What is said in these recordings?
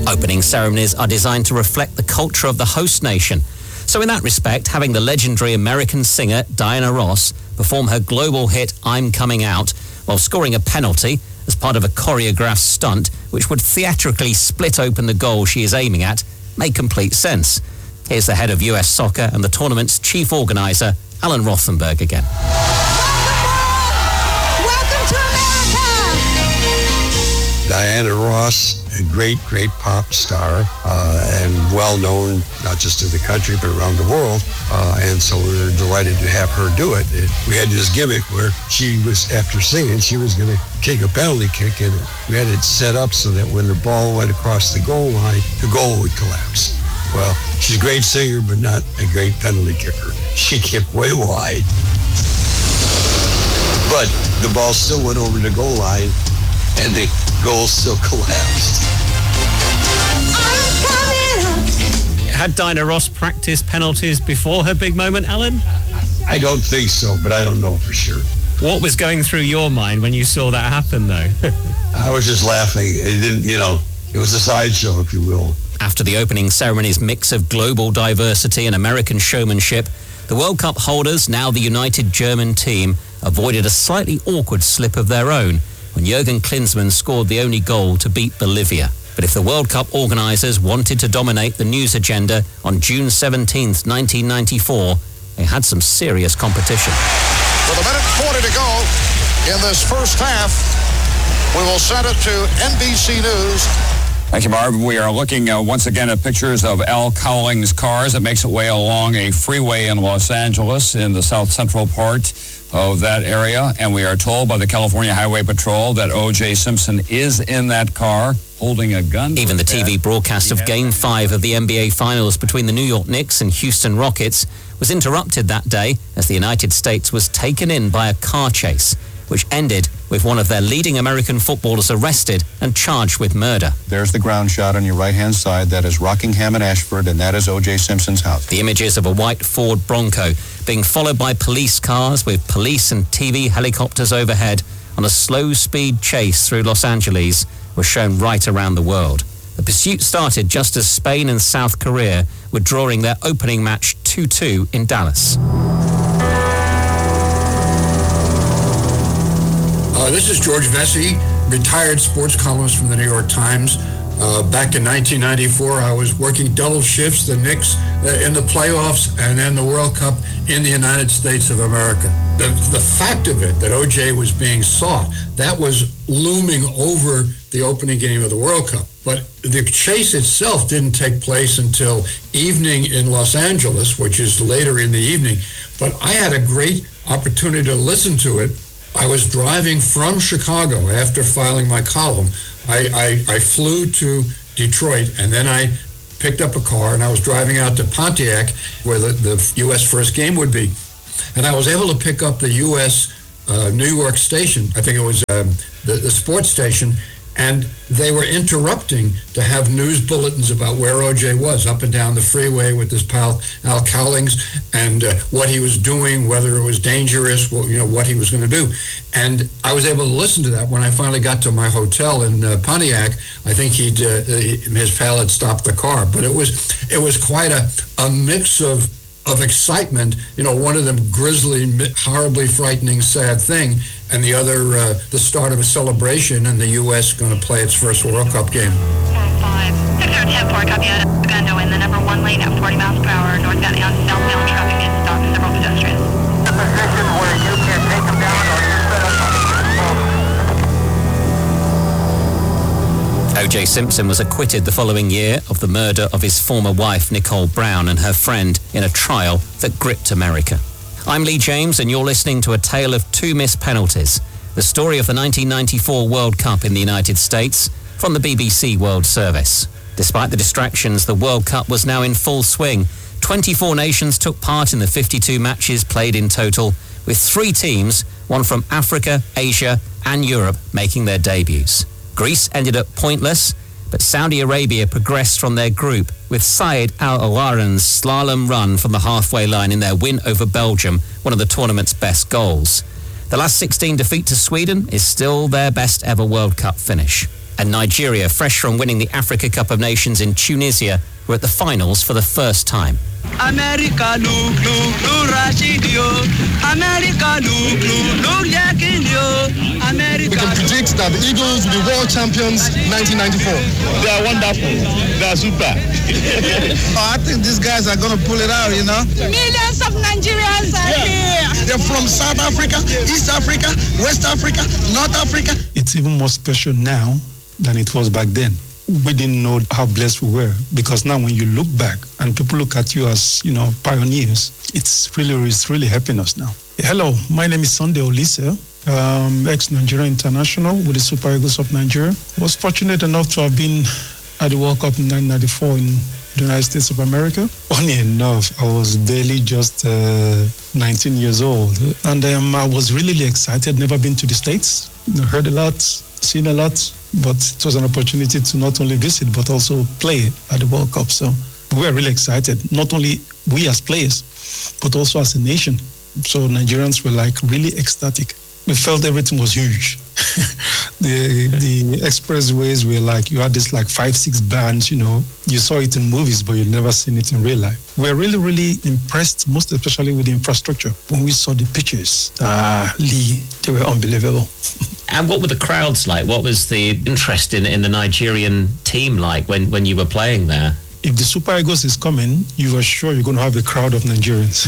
Opening ceremonies are designed to reflect the culture of the host nation. So in that respect, having the legendary American singer Diana Ross perform her global hit I'm Coming Out while scoring a penalty as part of a choreographed stunt which would theatrically split open the goal she is aiming at made complete sense. Here's the head of US Soccer and the tournament's chief organiser, Alan Rothenberg again. Welcome to America! Diana Ross, a great pop star, and well-known not just in the country but around the world, and so we were delighted to have her do it. We had this gimmick where she was, after singing, she was going to take a penalty kick, and we had it set up so that when the ball went across the goal line, the goal would collapse. Well, she's a great singer, but not a great penalty kicker. She kicked way wide, but the ball still went over the goal line, and the goal still collapsed. Had Diana Ross practiced penalties before her big moment, Alan? I don't think so, but I don't know for sure. What was going through your mind when you saw that happen, though? I was just laughing. It didn't, it was a sideshow, if you will. After the opening ceremony's mix of global diversity and American showmanship, the World Cup holders, now the United German team, avoided a slightly awkward slip of their own when Jurgen Klinsmann scored the only goal to beat Bolivia. But if the World Cup organisers wanted to dominate the news agenda on June 17th, 1994, they had some serious competition. With a minute 40 to go in this first half, we will send it to NBC News. Thank you, Barb. We are looking once again at pictures of Al Cowling's cars that makes its way along a freeway in Los Angeles in the south central part of that area. And we are told by the California Highway Patrol that O.J. Simpson is in that car holding a gun. Even the TV broadcast of Game 5 of the NBA Finals between the New York Knicks and Houston Rockets was interrupted that day as the United States was taken in by a car chase, which ended with one of their leading American footballers arrested and charged with murder. There's the ground shot on your right-hand side. That is Rockingham and Ashford, and that is O.J. Simpson's house. The images of a white Ford Bronco being followed by police cars with police and TV helicopters overhead on a slow-speed chase through Los Angeles were shown right around the world. The pursuit started just as Spain and South Korea were drawing their opening match 2-2 in Dallas. This is George Vesey, retired sports columnist from the New York Times. Back in 1994, I was working double shifts, the Knicks in the playoffs and then the World Cup in the United States of America. The fact of it that O.J. was being sought, that was looming over the opening game of the World Cup. But the chase itself didn't take place until evening in Los Angeles, which is later in the evening. But I had a great opportunity to listen to it. I was driving from Chicago after filing my column. I flew to Detroit, and then I picked up a car, and I was driving out to Pontiac, where the U.S. first game would be. And I was able to pick up the U.S. New York station. I think it was the sports station, and they were interrupting to have news bulletins about where O.J. was up and down the freeway with his pal Al Cowlings, and what he was doing, whether it was dangerous, what he was going to do. And I was able to listen to that when I finally got to my hotel in Pontiac. I think his pal had stopped the car, but it was quite a mix of excitement. One of them grisly, horribly frightening, sad thing, and the other, the start of a celebration, and the U.S. going to play its first World Cup game. 6010-4, copy out. Segundo in the number 1 lane at 40 miles per hour, northbound and southbound traffic is stopped, several pedestrians. A position where you can take them down or you're set up. O.J. Simpson was acquitted the following year of the murder of his former wife, Nicole Brown, and her friend in a trial that gripped America. I'm Lee James, and you're listening to A Tale of Two Missed Penalties, the story of the 1994 World Cup in the United States from the BBC World Service. Despite the distractions, the World Cup was now in full swing. 24 nations took part in the 52 matches played in total, with 3 teams, one from Africa, Asia and Europe, making their debuts. Greece ended up pointless, but Saudi Arabia progressed from their group with Saeed Al-Awaran's slalom run from the halfway line in their win over Belgium, one of the tournament's best goals. The last 16 defeat to Sweden is still their best ever World Cup finish. And Nigeria, fresh from winning the Africa Cup of Nations in Tunisia, were at the finals for the first time. America, look, Rashidio. America, look, Yakinio. America. We can predict that the Eagles will be world champions 1994. They are wonderful. They are super. I think these guys are going to pull it out, you know. Millions of Nigerians are here. They're from South Africa, East Africa, West Africa, North Africa. It's even more special now than it was back then. We didn't know how blessed we were, because now when you look back and people look at you as, pioneers, it's really helping us now. Hello, my name is Sunday Olise, ex-Nigeria international with the Super Eagles of Nigeria. I was fortunate enough to have been at the World Cup in 1994 in the United States of America. Funny enough, I was barely just 19 years old, and I was really excited. Never been to the States, heard a lot, seen a lot. But it was an opportunity to not only visit, but also play at the World Cup. So we were really excited, not only we as players, but also as a nation. So Nigerians were really ecstatic. We felt everything was huge. The expressways were you had this 5-6 bands, you saw it in movies, but you'd never seen it in real life. We were really impressed, most especially with the infrastructure. When we saw the pictures, Lee, they were unbelievable. And what were the crowds like? What was the interest in the Nigerian team like when you were playing there? If the Super Eagles is coming, you are sure you're going to have a crowd of Nigerians.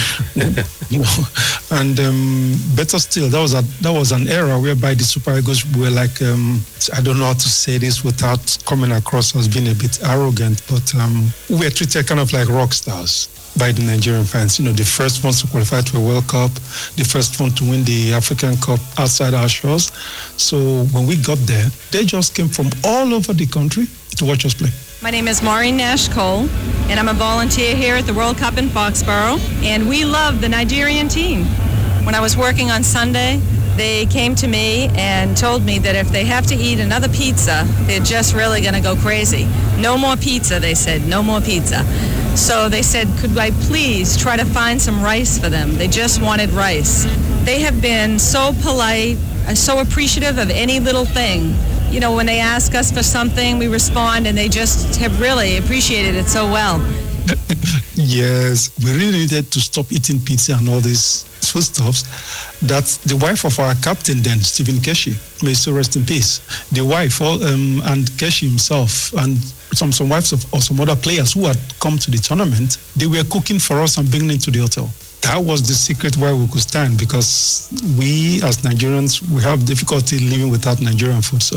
And better still, that was an era whereby the Super Eagles were I don't know how to say this without coming across as being a bit arrogant, but we were treated kind of like rock stars by the Nigerian fans. The first ones to qualify to a World Cup, the first one to win the African Cup outside our shores. So when we got there, they just came from all over the country to watch us play. My name is Maureen Nash-Cole, and I'm a volunteer here at the World Cup in Foxborough, and we love the Nigerian team. When I was working on Sunday, they came to me and told me that if they have to eat another pizza, they're just really going to go crazy. No more pizza, they said, no more pizza. So they said, could I please try to find some rice for them? They just wanted rice. They have been so polite, so appreciative of any little thing. When they ask us for something, we respond, and they just have really appreciated it so well. Yes, we really needed to stop eating pizza and all these foodstuffs. That's the wife of our captain then, Stephen Keshi. May he so rest in peace. The wife and Keshi himself and some wives of some other players who had come to the tournament, they were cooking for us and bringing it to the hotel. That was the secret why we could stand, because we as Nigerians, we have difficulty living without Nigerian food. So.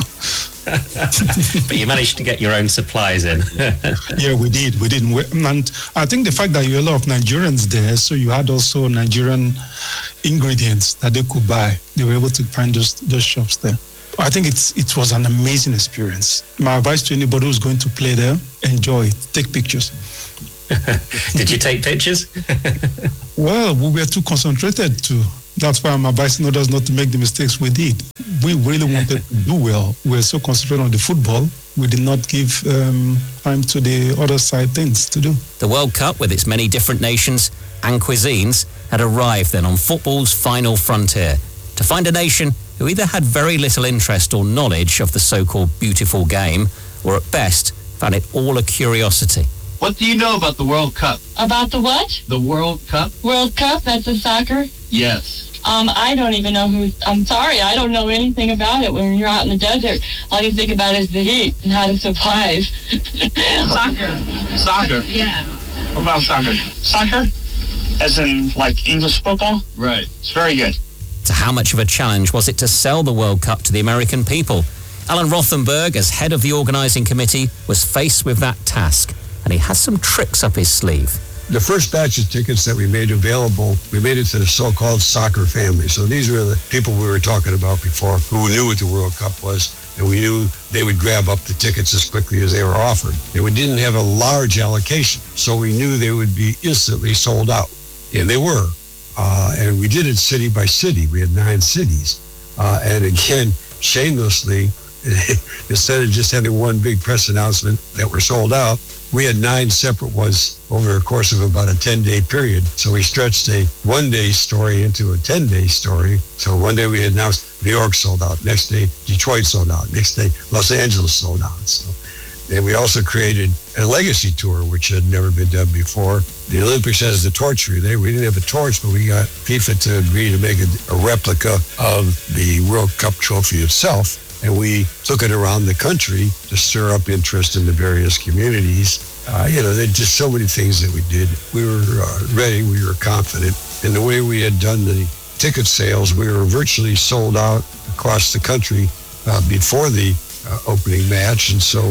But you managed to get your own supplies in. Yeah, we did. And I think the fact that you had a lot of Nigerians there, so you had also Nigerian ingredients that they could buy. They were able to find those shops there. I think it was an amazing experience. My advice to anybody who's going to play there, enjoy it. Take pictures. Did you take pictures? Well, we were too concentrated to. That's why I'm advising others not to make the mistakes we did. We really wanted to do well. We were so concentrated on the football, we did not give time to the other side things to do. The World Cup, with its many different nations and cuisines, had arrived then on football's final frontier to find a nation who either had very little interest or knowledge of the so-called beautiful game, or at best found it all a curiosity. What do you know about the World Cup? About the what? The World Cup. World Cup? That's a soccer? Yes. I don't even know I'm sorry, I don't know anything about it. When you're out in the desert, all you think about is the heat and how to survive. Soccer? Yeah. What about soccer? Soccer? As in, English football? Right. It's very good. So how much of a challenge was it to sell the World Cup to the American people? Alan Rothenberg, as head of the organising committee, was faced with that task, and he has some tricks up his sleeve. The first batch of tickets that we made available, we made it to the so-called soccer family. So these were the people we were talking about before who knew what the World Cup was, and we knew they would grab up the tickets as quickly as they were offered. And we didn't have a large allocation, so we knew they would be instantly sold out. And they were. And we did it city by city. We had 9 cities. And again, shamelessly, instead of just having one big press announcement that we're sold out, we had 9 separate ones over the course of about a 10-day period. So we stretched a 1-day story into a 10-day story. So one day we announced New York sold out. Next day, Detroit sold out. Next day, Los Angeles sold out. So, and we also created a legacy tour, which had never been done before. The Olympics has the torch relay. We didn't have a torch, but we got FIFA to agree to make a replica of the World Cup trophy itself. And we took it around the country to stir up interest in the various communities. There's just so many things that we did. We were ready. We were confident. And the way we had done the ticket sales, we were virtually sold out across the country before the opening match. And so,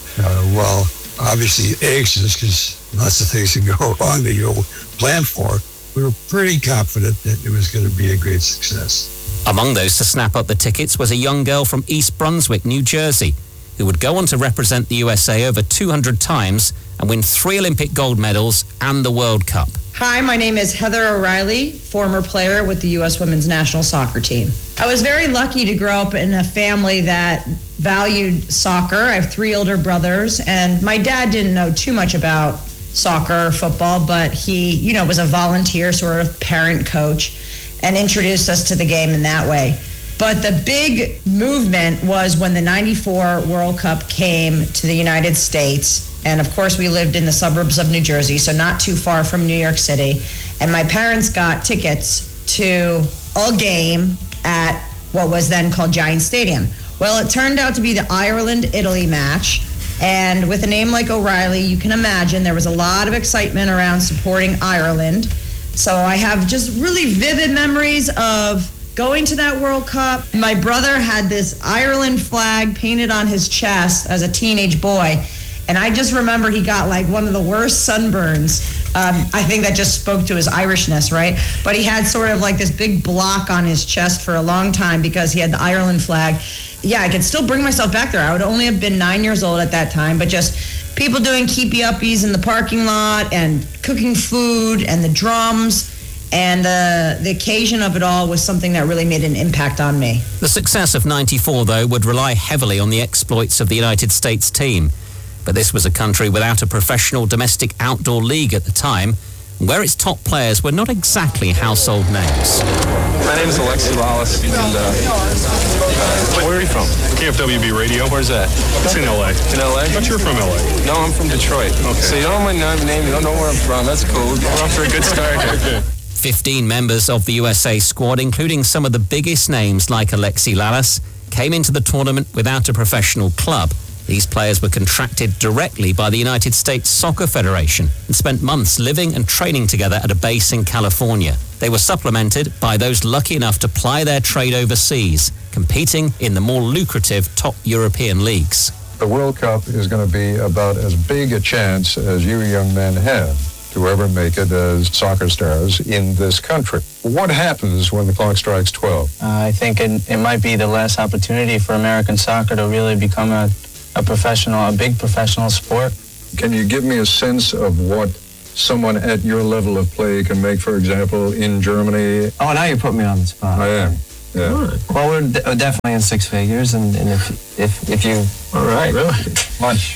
while obviously anxious because lots of things can go wrong that you don't plan for, we were pretty confident that it was going to be a great success. Among those to snap up the tickets was a young girl from East Brunswick, New Jersey, who would go on to represent the USA over 200 times and win 3 Olympic gold medals and the World Cup. Hi, my name is Heather O'Reilly, former player with the U.S. Women's National Soccer Team. I was very lucky to grow up in a family that valued soccer. I have 3 older brothers, and my dad didn't know too much about soccer or football, but he, was a volunteer sort of parent coach and introduced us to the game in that way. But the big movement was when the 94 World Cup came to the United States. And of course, we lived in the suburbs of New Jersey, so not too far from New York City. And my parents got tickets to a game at what was then called Giant Stadium. Well, it turned out to be the Ireland-Italy match. And with a name like O'Reilly, you can imagine there was a lot of excitement around supporting Ireland. So I have just really vivid memories of going to that World Cup. My brother had this Ireland flag painted on his chest as a teenage boy. And I just remember he got like one of the worst sunburns. I think that just spoke to his Irishness, right? But he had sort of like this big block on his chest for a long time because he had the Ireland flag. Yeah, I could still bring myself back there. I would only have been 9 years old at that time, but just people doing keepy-uppies in the parking lot and cooking food and the drums. And the occasion of it all was something that really made an impact on me. The success of 94, though, would rely heavily on the exploits of the United States team. But this was a country without a professional domestic outdoor league at the time, where its top players were not exactly household names. My name is Alexi Lalas, and where are you from? KFWB Radio. Where's that? It's in L.A. In L.A.? I thought you were from L.A. No, I'm from Detroit. Okay. So you don't know my name, you don't know where I'm from. That's cool. We're off to a good start here. 15 members of the USA squad, including some of the biggest names like Alexi Lalas, came into the tournament without a professional club. These players were contracted directly by the United States Soccer Federation and spent months living and training together at a base in California. They were supplemented by those lucky enough to ply their trade overseas, competing in the more lucrative top European leagues. The World Cup is going to be about as big a chance as you young men have to ever make it as soccer stars in this country. What happens when the clock strikes 12? I think it might be the last opportunity for American soccer to really become a big professional sport. Can you give me a sense of what someone at your level of play can make, for example, in Germany? Oh, now you put me on the spot. I am. Yeah. Well, we're definitely in 6 figures, and if you all right, really lunch.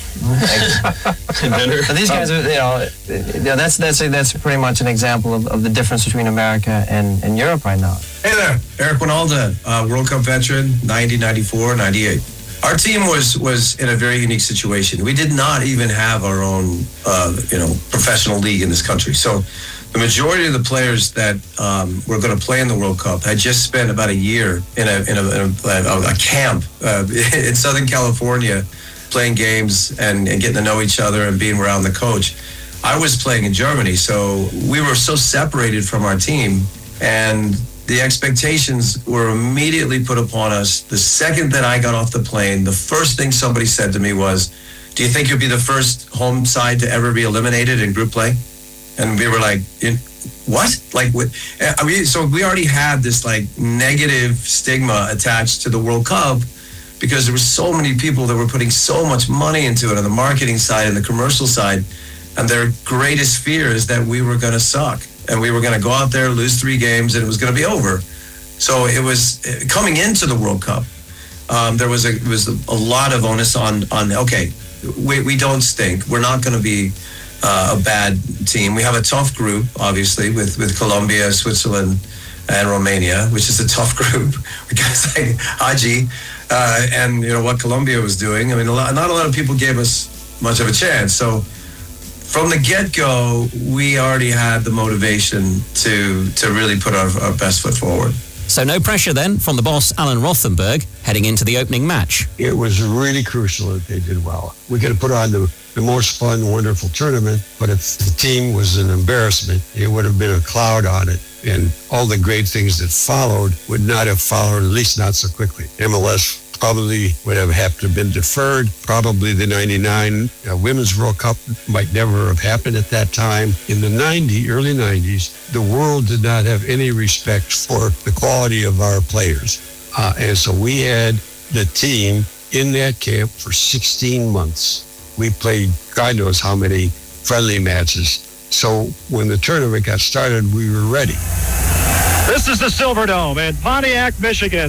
But these guys are, that's pretty much an example of the difference between America and Europe right now. Hey there, Eric Winalda, World Cup veteran, 90, 94, 98. Our team was in a very unique situation. We did not even have our own, professional league in this country. So the majority of the players that were going to play in the World Cup had just spent about a year in a camp in Southern California, playing games and getting to know each other and being around the coach. I was playing in Germany, so we were so separated from our team, and the expectations were immediately put upon us. The second that I got off the plane, the first thing somebody said to me was, "Do you think you'll be the first home side to ever be eliminated in group play?" And we were like, what? So we already had this negative stigma attached to the World Cup because there were so many people that were putting so much money into it on the marketing side and the commercial side. And their greatest fear is that we were going to suck. And we were going to go out there, lose 3 games, and it was going to be over. So it was coming into the World Cup. There was a lot of onus on okay, we don't stink. We're not going to be a bad team. We have a tough group, obviously, with Colombia, Switzerland, and Romania, which is a tough group. Because like Haji and what Colombia was doing. I mean, not a lot of people gave us much of a chance. So from the get-go, we already had the motivation to really put our best foot forward. So no pressure then from the boss, Alan Rothenberg, heading into the opening match. It was really crucial that they did well. We could have put on the most fun, wonderful tournament, but if the team was an embarrassment, it would have been a cloud on it. And all the great things that followed would not have followed, at least not so quickly. MLS probably would have had to have been deferred. Probably the 99 Women's World Cup might never have happened at that time. In the early 90s, the world did not have any respect for the quality of our players. And so we had the team in that camp for 16 months. We played God knows how many friendly matches. So when the tournament got started, we were ready. This is the Silverdome in Pontiac, Michigan.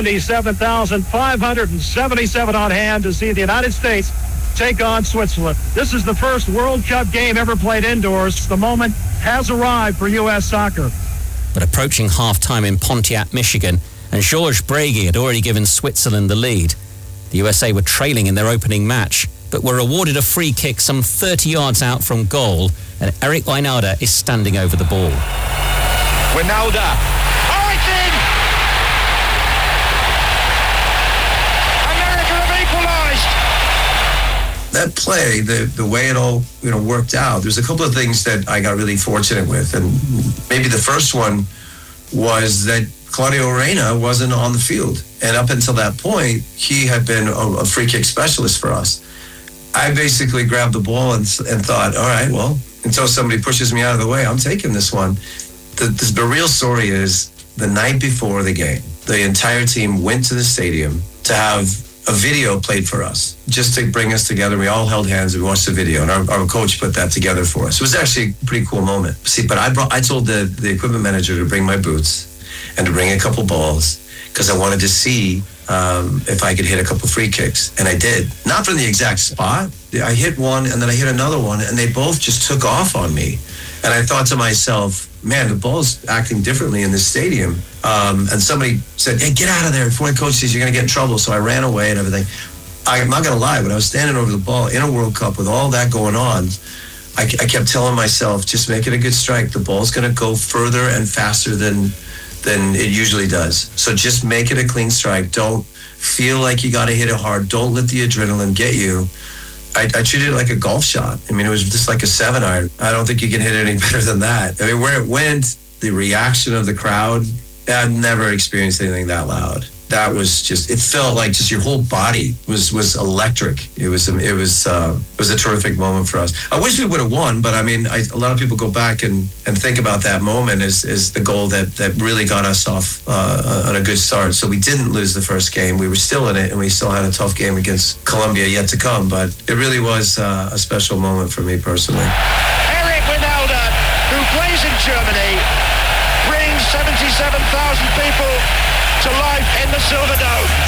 77,577 on hand to see the United States take on Switzerland. This is the first World Cup game ever played indoors. The moment has arrived for U.S. soccer. But approaching half-time in Pontiac, Michigan, and Georges Breguet had already given Switzerland the lead. The USA were trailing in their opening match, but were awarded a free kick some 30 yards out from goal, and Eric Wynalda is standing over the ball. Wynalda. Oh, it's in! America have equalized! That play, the way it all worked out, there's a couple of things that I got really fortunate with. And maybe the first one was that Claudio Reyna wasn't on the field. And up until that point, he had been a free kick specialist for us. I basically grabbed the ball and thought, all right, well, until somebody pushes me out of the way, I'm taking this one. The real story is the night before the game, the entire team went to the stadium to have a video played for us, just to bring us together. We all held hands and we watched the video, and our coach put that together for us. It was actually a pretty cool moment. See, but I told the equipment manager to bring my boots and to bring a couple balls because I wanted to see if I could hit a couple free kicks, and I did. Not from the exact spot. I hit one, and then I hit another one, and they both just took off on me. And I thought to myself, man, the ball's acting differently in this stadium. And somebody said, hey, get out of there before the coach says you're going to get in trouble. So I ran away and everything. I'm not going to lie, when I was standing over the ball in a World Cup with all that going on, I kept telling myself, just make it a good strike. The ball's going to go further and faster than it usually does. So just make it a clean strike. Don't feel like you got to hit it hard. Don't let the adrenaline get you. I treated it like a golf shot. I mean, it was just like a 7-iron. I don't think you can hit it any better than that. I mean, where it went, the reaction of the crowd, I've never experienced anything that loud. That was just, it felt like just your whole body was electric. It was a terrific moment for us. I wish we would have won, but I mean, a lot of people go back and think about that moment as the goal that really got us off on a good start. So we didn't lose the first game. We were still in it, and we still had a tough game against Colombia yet to come. But it really was a special moment for me personally. Eric Wynalda, who plays in Germany, brings 77,000 people to life in the Silverdome.